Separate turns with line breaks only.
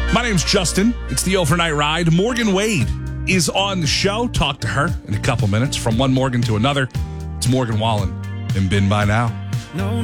My name's Justin. It's the Overnight Ride. Morgan Wade is on the show. Talk to her in a couple minutes. From one Morgan to another, it's Morgan Wallen and Been By Now.
No.